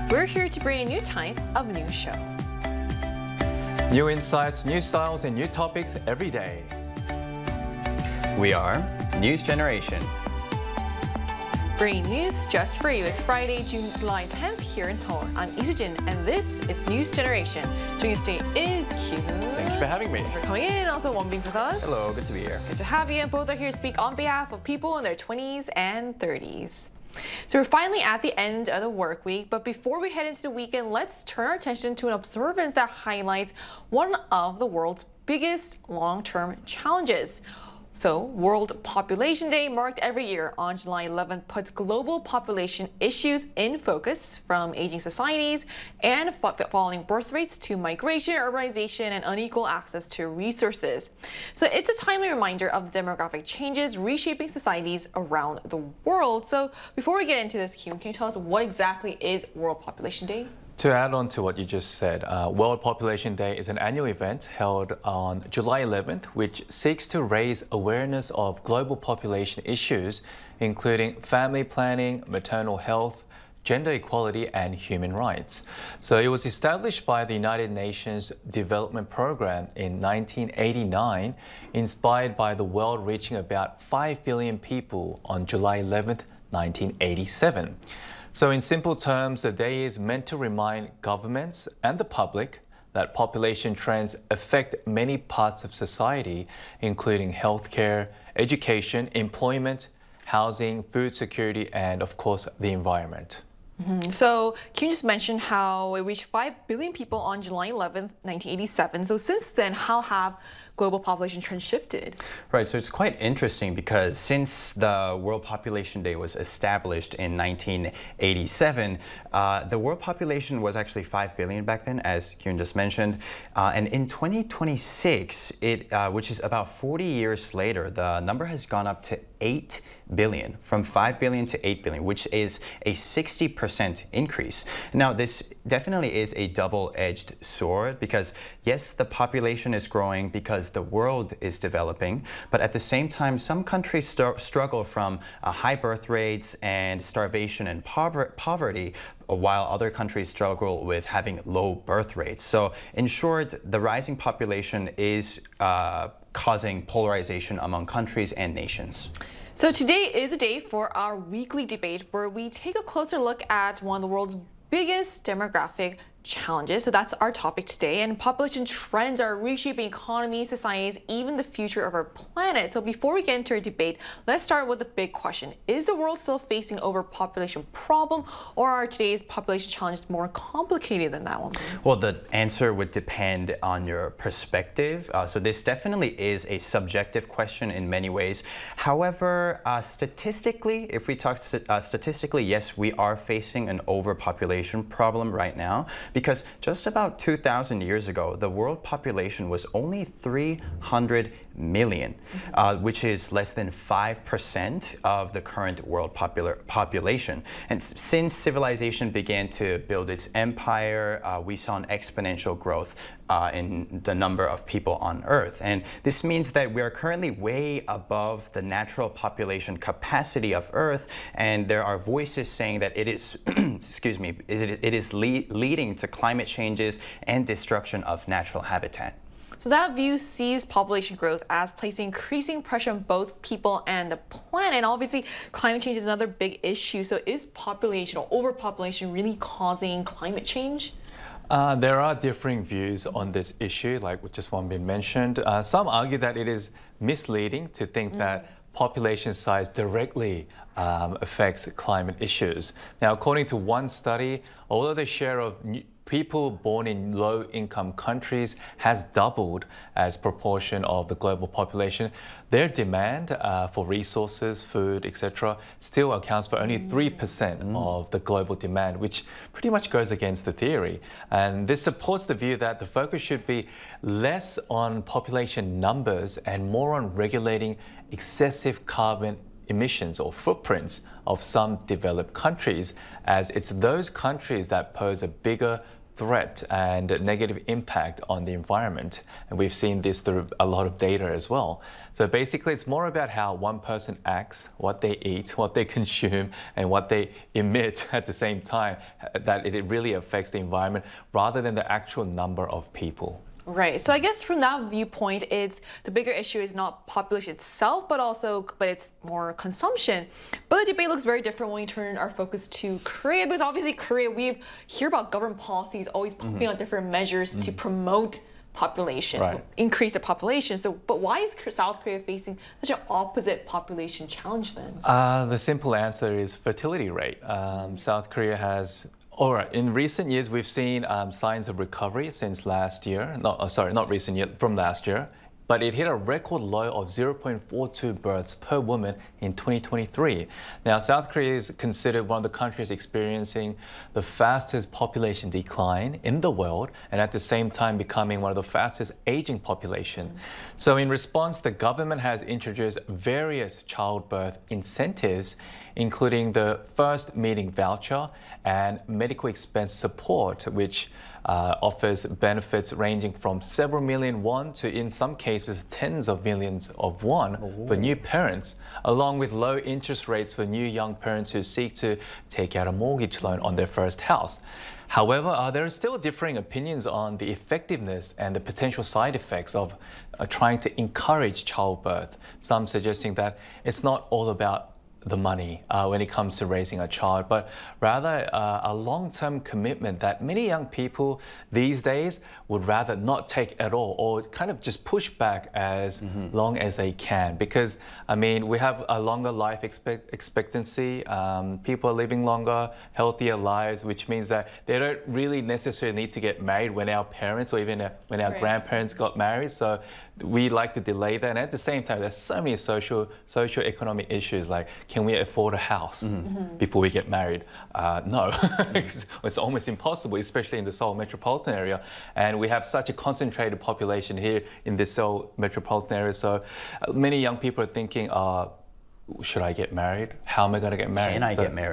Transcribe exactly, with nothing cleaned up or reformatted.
We're here to bring a new type of news show. New insights, new styles, and new topics every day. We are News Generation. Bringing news just for you. It's Friday, July tenth here in Seoul. I'm Lee Soo-jin, and this is News Generation. Joining us today is Kyun. Thanks for having me. Thanks for coming in. Also, Wonbin's with us. Hello, good to be here. Good to have you. And both are here to speak on behalf of people in their twenties and thirties. So we're finally at the end of the work week, but before we head into the weekend, let's turn our attention to an observance that highlights one of the world's biggest long-term challenges. So, World Population Day, marked every year on July eleventh, puts global population issues in focus, from aging societies and falling birth rates to migration, urbanization, and unequal access to resources. So it's a timely reminder of the demographic changes reshaping societies around the world. So before we get into this, Kyun, can you tell us what exactly is World Population Day? To add on to what you just said, uh, World Population Day is an annual event held on July eleventh, which seeks to raise awareness of global population issues, including family planning, maternal health, gender equality, and human rights. So it was established by the United Nations Development Programme in nineteen eighty-nine, inspired by the world reaching about five billion people on July eleventh, nineteen eighty-seven. So in simple terms, the day is meant to remind governments and the public that population trends affect many parts of society, including healthcare, education, employment, housing, food security, and of course, the environment. Mm-hmm. So, can you just mention how it reached five billion people on July eleventh, nineteen eighty-seven? So since then, how have global population trends shifted? Right, so it's quite interesting because since the World Population Day was established in nineteen eighty-seven, uh, the world population was actually five billion back then, as Kyun just mentioned. Uh, and in twenty twenty-six, it, uh, which is about forty years later, the number has gone up to eight billion, from five billion to eight billion, which is a sixty percent increase. Now, this definitely is a double-edged sword because, yes, the population is growing because the world is developing, but at the same time, some countries st struggle from uh, high birth rates and starvation and pover poverty, while other countries struggle with having low birth rates. So, in short, the rising population is uh, causing polarization among countries and nations. So today is a day for our weekly debate where we take a closer look at one of the world's biggest demographic challenges. So that's our topic today. And population trends are reshaping economies, societies, even the future of our planet. So before we get into our debate, let's start with the big question. Is the world still facing an overpopulation problem, or are today's population challenges more complicated than that one? Well, the answer would depend on your perspective. Uh, so this definitely is a subjective question in many ways. However, uh, statistically, if we talk st uh, statistically, yes, we are facing an overpopulation problem right now. Because just about two thousand years ago, the world population was only three hundred million, mm-hmm. uh, which is less than five percent of the current world popular population. And since civilization began to build its empire, uh, we saw an exponential growth uh, in the number of people on Earth. And this means that we are currently way above the natural population capacity of Earth, and there are voices saying that it is, excuse me, it, it is le leading to climate changes and destruction of natural habitat. So that view sees population growth as placing increasing pressure on both people and the planet. And obviously, climate change is another big issue. So is population or overpopulation really causing climate change? Uh, there are differing views on this issue, like just one being mentioned. Uh, some argue that it is misleading to think mm. that population size directly um, affects climate issues. Now, according to one study, although the share of new people born in low-income countries has doubled as proportion of the global population, their demand uh, for resources, food, et cetera, still accounts for only three percent mm. of the global demand, which pretty much goes against the theory. And this supports the view that the focus should be less on population numbers and more on regulating excessive carbon emissions or footprints of some developed countries, as it's those countries that pose a bigger threat and negative impact on the environment. And we've seen this through a lot of data as well. So basically, it's more about how one person acts, what they eat, what they consume, and what they emit at the same time, that it really affects the environment rather than the actual number of people. Right. So I guess from that viewpoint, it's the bigger issue is not population itself, but also, but it's more consumption. But the debate looks very different when we turn our focus to Korea, because obviously Korea, we hear about government policies always popping mm-hmm. on different measures mm-hmm. to promote population, right. increase the population. So, but why is South Korea facing such an opposite population challenge then? Uh, the simple answer is fertility rate. Um, South Korea has All right. In recent years, we've seen um, signs of recovery since last year. No, oh, sorry, not recent year, from last year. But it hit a record low of zero point four two births per woman in twenty twenty-three. Now, South Korea is considered one of the countries experiencing the fastest population decline in the world, and at the same time becoming one of the fastest aging population. Mm-hmm. So in response, the government has introduced various childbirth incentives, including the first meeting voucher and medical expense support, which uh, offers benefits ranging from several million won to, in some cases, tens of millions of won Ooh. For new parents, along with low interest rates for new young parents who seek to take out a mortgage loan on their first house. However, uh, there are still differing opinions on the effectiveness and the potential side effects of uh, trying to encourage childbirth. Some suggesting that it's not all about the money uh, when it comes to raising a child, but rather uh, a long-term commitment that many young people these days would rather not take at all, or kind of just push back as mm-hmm. long as they can. Because, I mean, we have a longer life expect expectancy, um, people are living longer, healthier lives, which means that they don't really necessarily need to get married when our parents or even when our right. grandparents got married. So we like to delay that. And at the same time, there's so many social, socio-economic issues, like, can we afford a house mm-hmm. Mm-hmm. before we get married? Uh, no, it's almost impossible, especially in the Seoul metropolitan area. And we have such a concentrated population here in the Seoul metropolitan area. So uh, many young people are thinking, uh, should I get married? How am I going to get married? Can I so, get married?